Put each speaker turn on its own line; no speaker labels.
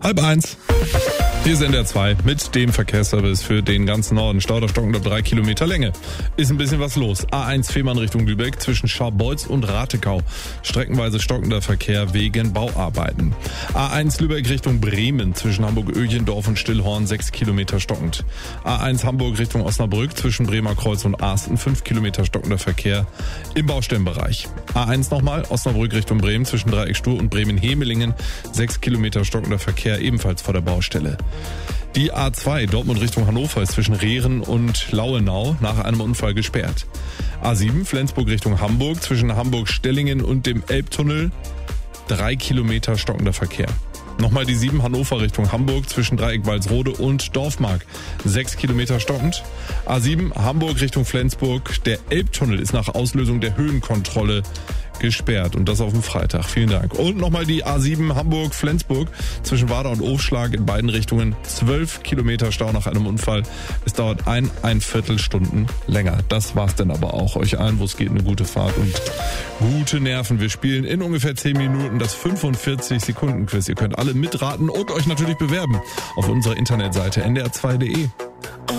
1:30. Hier ist NDR 2 mit dem Verkehrsservice für den ganzen Norden. Stau stockend auf 3 Kilometer Länge. Ist ein bisschen was los. A1 Fehmarn Richtung Lübeck zwischen Scharbeutz und Ratekau. Streckenweise stockender Verkehr wegen Bauarbeiten. A1 Lübeck Richtung Bremen zwischen Hamburg-Öhlendorf und Stillhorn 6 Kilometer stockend. A1 Hamburg Richtung Osnabrück zwischen Bremer Kreuz und Asten 5 Kilometer stockender Verkehr im Baustellenbereich. A1 nochmal Osnabrück Richtung Bremen zwischen Dreieck Stur und Bremen-Hemelingen 6 Kilometer stockender Verkehr ebenfalls vor der Baustelle. Die A2 Dortmund Richtung Hannover ist zwischen Rehren und Lauenau nach einem Unfall gesperrt. A7 Flensburg Richtung Hamburg zwischen Hamburg-Stellingen und dem Elbtunnel 3 Kilometer stockender Verkehr. Nochmal die 7 Hannover Richtung Hamburg zwischen Dreieck Walsrode und Dorfmark 6 Kilometer stockend. A7 Hamburg Richtung Flensburg. Der Elbtunnel ist nach Auslösung der Höhenkontrolle gesperrt und das auf dem Freitag. Vielen Dank. Und nochmal die A7 Hamburg-Flensburg zwischen Warder und Ofschlag in beiden Richtungen 12 Kilometer Stau nach einem Unfall. Es dauert ein Viertelstunden länger. Das war's denn aber auch. Euch allen, wo es geht, eine gute Fahrt und gute Nerven. Wir spielen in ungefähr 10 Minuten das 45-Sekunden-Quiz. Ihr könnt alle mitraten und euch natürlich bewerben auf unserer Internetseite ndr2.de.